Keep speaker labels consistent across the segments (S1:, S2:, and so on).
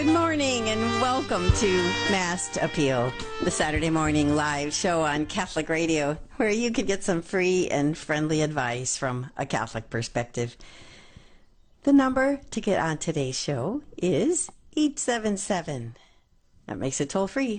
S1: Good morning and welcome to Mass Appeal, the Saturday morning live show on Catholic Radio, where you can get some free and friendly advice from a Catholic perspective. The number to get on today's show is 877. That makes it toll free.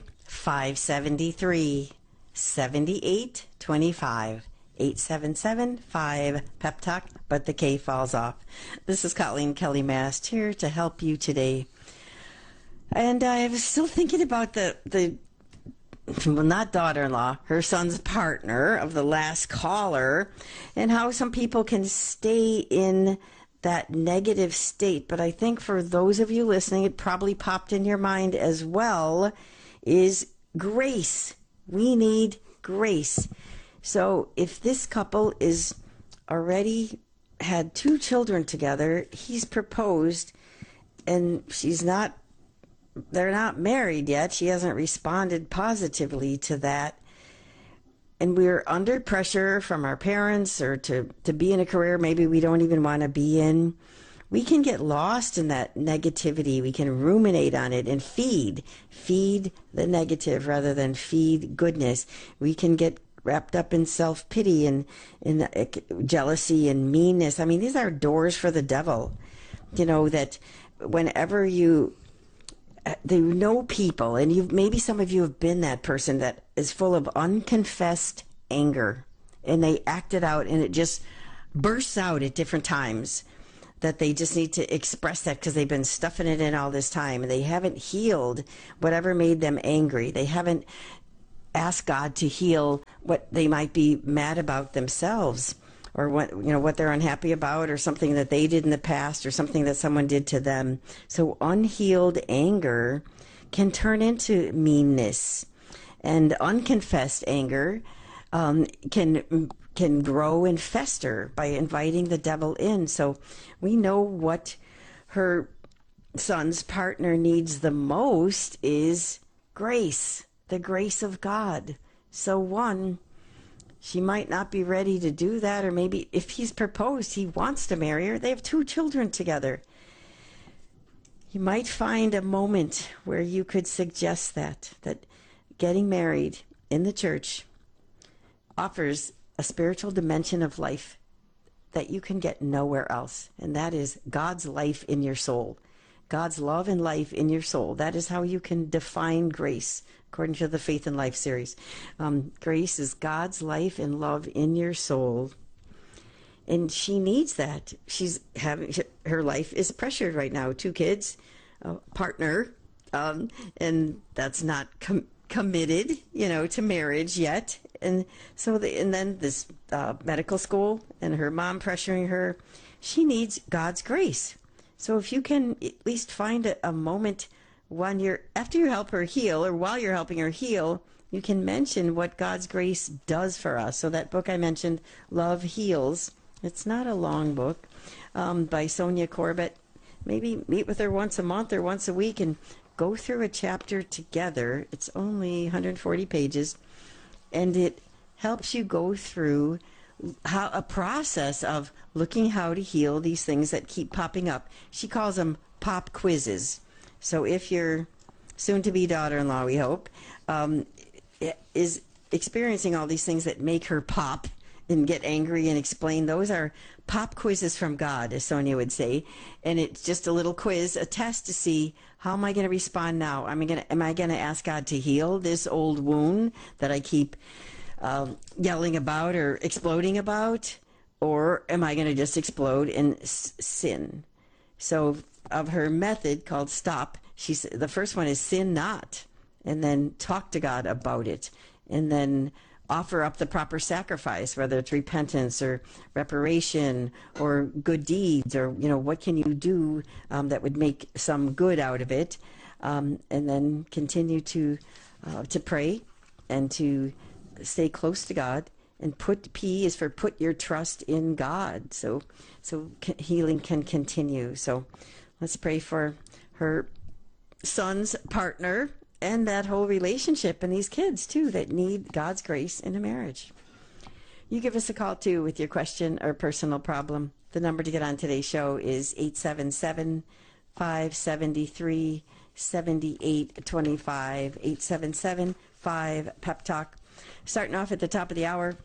S1: 573-7825. 877-5 Pep Talk, but the K falls off. This is Colleen Kelly Mast here to help you today. And I was still thinking about the well, not daughter-in-law, her son's partner of the last caller, and how some people can stay in that negative state. But I think for those of you listening, it probably popped in your mind as well, is grace. We need grace. So if this couple is already had 2 children together, he's proposed, and they're not married yet. She hasn't responded positively to that. And we're under pressure from our parents or to be in a career maybe we don't even want to be in. We can get lost in that negativity. We can ruminate on it and feed the negative rather than feed goodness. We can get wrapped up in self-pity and in jealousy and meanness. I mean, these are doors for the devil. You know, that whenever they know people, and maybe some of you have been that person that is full of unconfessed anger, and they act it out, and it just bursts out at different times, that they just need to express that because they've been stuffing it in all this time, and they haven't healed whatever made them angry. They haven't asked God to heal what they might be mad about themselves, or what they're unhappy about, or something that they did in the past, or something that someone did to them. So unhealed anger can turn into meanness, and unconfessed anger can grow and fester by inviting the devil in. So we know what her son's partner needs the most is grace, the grace of God. So she might not be ready to do that, or maybe if he's proposed, he wants to marry her. They have 2 children together. You might find a moment where you could suggest that getting married in the church offers a spiritual dimension of life that you can get nowhere else, and that is God's life in your soul. God's love and life in your soul. That is how you can define grace, according to the Faith and Life series. Grace is God's life and love in your soul. And she needs that. Her life is pressured right now. 2 kids, a partner, and that's not committed, to marriage yet. And so, and then this medical school and her mom pressuring her. She needs God's grace. So if you can at least find a moment after you help her heal, or while you're helping her heal, you can mention what God's grace does for us. So that book I mentioned, Love Heals, it's not a long book, by Sonia Corbett. Maybe meet with her once a month or once a week and go through a chapter together. It's only 140 pages, and it helps you go through a process of looking how to heal these things that keep popping up. She calls them pop quizzes. So if your soon-to-be daughter-in-law, we hope, is experiencing all these things that make her pop and get angry and explain, those are pop quizzes from God, as Sonia would say. And it's just a little quiz, a test to see, how am I going to respond now? Am I going to ask God to heal this old wound that I keep yelling about or exploding about? Or am I going to just explode and sin? So of her method called STOP, the first one is sin not, and then talk to God about it, and then offer up the proper sacrifice, whether it's repentance or reparation or good deeds, or what can you do that would make some good out of it, and then continue to pray and to stay close to God. And P is for put your trust in God. So healing can continue. So let's pray for her son's partner and that whole relationship and these kids, too, that need God's grace in a marriage. You give us a call, too, with your question or personal problem. The number to get on today's show is 573 7825, 877-5-PEP-TALK. Starting off at the top of the hour,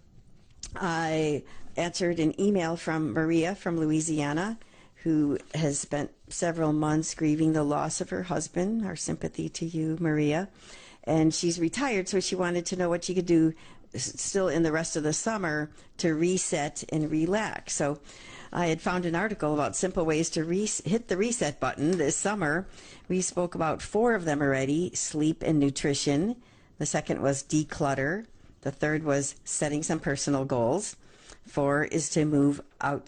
S1: I answered an email from Maria from Louisiana, who has spent several months grieving the loss of her husband. Our sympathy to you, Maria. And she's retired, so she wanted to know what she could do still in the rest of the summer to reset and relax. So I had found an article about simple ways to hit the reset button this summer. We spoke about 4 of them already: sleep and nutrition. The second was declutter. The third was setting some personal goals. 4 is to move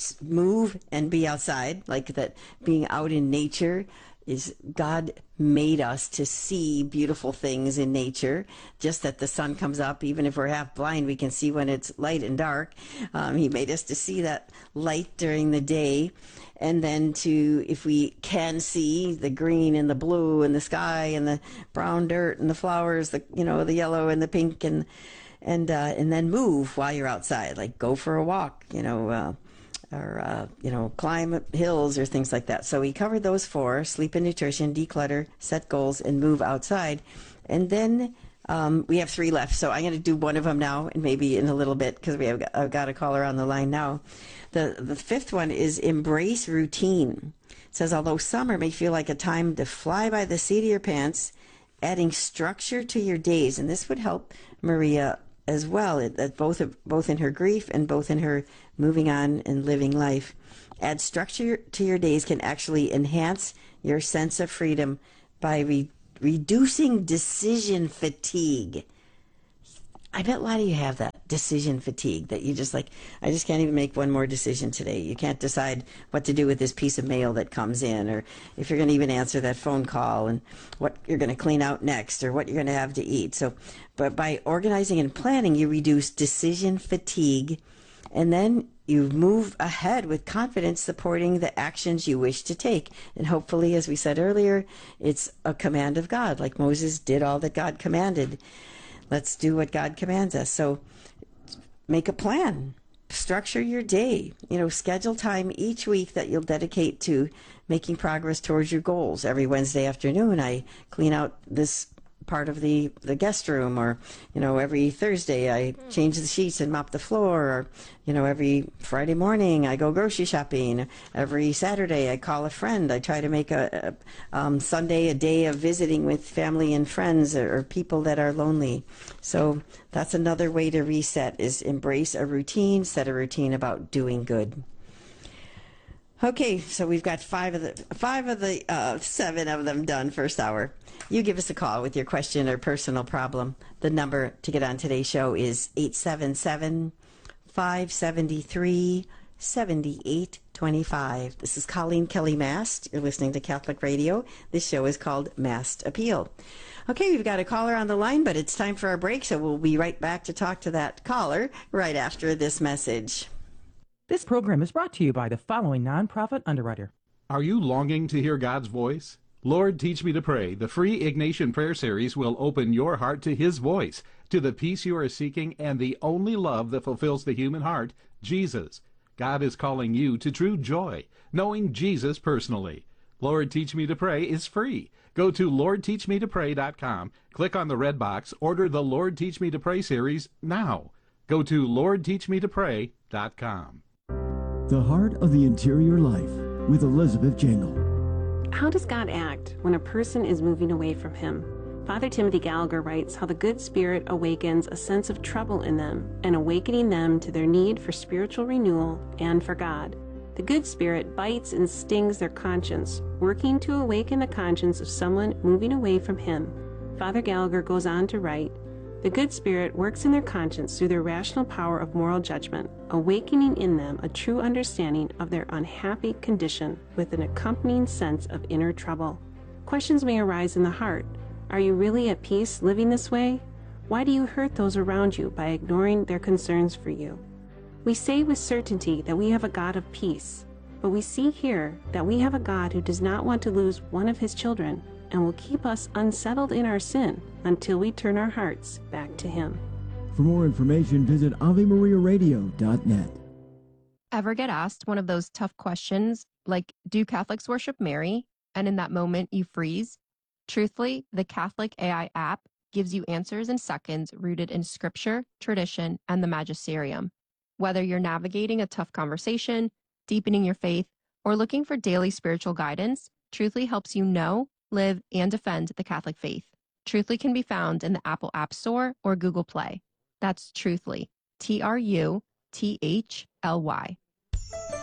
S1: and be outside, like that being out in nature. Is God made us to see beautiful things in nature, just that the sun comes up. Even if we're half blind, we can see when it's light and dark. He made us to see that light during the day. And then if we can see the green and the blue and the sky and the brown dirt and the flowers, the yellow and the pink, and then move while you're outside, like go for a walk, or climb hills or things like that. So we covered those 4: sleep and nutrition, declutter, set goals, and move outside. And then we have 3 left. So I'm going to do one of them now, and maybe in a little bit, because I've got a caller on the line now. The 5th one is embrace routine. It says, although summer may feel like a time to fly by the seat of your pants, adding structure to your days, and this would help Maria as well, both in her grief and both in her moving on and living life. Add structure to your days can actually enhance your sense of freedom by reducing decision fatigue. I bet a lot of you have that decision fatigue, that you just like, I just can't even make one more decision today. You can't decide what to do with this piece of mail that comes in, or if you're going to even answer that phone call, and what you're going to clean out next, or what you're going to have to eat. So, but by organizing and planning, you reduce decision fatigue, and then you move ahead with confidence, supporting the actions you wish to take. And hopefully, as we said earlier, it's a command of God, like Moses did all that God commanded. Let's do what God commands us. So make a plan. Structure your day. Schedule time each week that you'll dedicate to making progress towards your goals. Every Wednesday afternoon, I clean out this part of the guest room, or every Thursday I change the sheets and mop the floor, or every Friday morning I go grocery shopping. Every Saturday I call a friend. I try to make a Sunday a day of visiting with family and friends, or people that are lonely. So that's another way to reset, is embrace a routine, set a routine about doing good. Okay, so we've got 5 of the 7 of them done first hour. You give us a call with your question or personal problem. The number to get on today's show is 877-573-7825. This is Colleen Kelly Mast. You're listening to Catholic Radio. This show is called Mast Appeal. Okay, we've got a caller on the line, but it's time for our break, so we'll be right back to talk to that caller right after this message.
S2: This program is brought to you by the following nonprofit underwriter.
S3: Are you longing to hear God's voice? Lord, Teach Me to Pray, the free Ignatian Prayer Series, will open your heart to His voice, to the peace you are seeking, and the only love that fulfills the human heart, Jesus. God is calling you to true joy, knowing Jesus personally. Lord, Teach Me to Pray is free. Go to LordTeachMeToPray.com, click on the red box, order the Lord Teach Me to Pray series now. Go to LordTeachMeToPray.com.
S4: The Heart of the Interior Life with Elizabeth Jangle.
S5: How does God act when a person is moving away from Him? Father Timothy Gallagher writes how the Good Spirit awakens a sense of trouble in them, and awakening them to their need for spiritual renewal and for God. The Good Spirit bites and stings their conscience, working to awaken the conscience of someone moving away from Him. Father Gallagher goes on to write, the Good Spirit works in their conscience through their rational power of moral judgment, awakening in them a true understanding of their unhappy condition with an accompanying sense of inner trouble. Questions may arise in the heart. Are you really at peace living this way? Why do you hurt those around you by ignoring their concerns for you? We say with certainty that we have a God of peace, but we see here that we have a God who does not want to lose one of His children, and will keep us unsettled in our sin until we turn our hearts back to Him.
S4: For more information, visit AveMariaRadio.net.
S6: Ever get asked one of those tough questions, like, do Catholics worship Mary? and in that moment you freeze? Truthfully, the Catholic AI app gives you answers in seconds rooted in scripture, tradition, and the magisterium. Whether you're navigating a tough conversation, deepening your faith, or looking for daily spiritual guidance, Truthfully helps you know, live, and defend the Catholic faith. Truthfully can be found in the Apple App Store or Google Play. That's Truthfully, Truthly.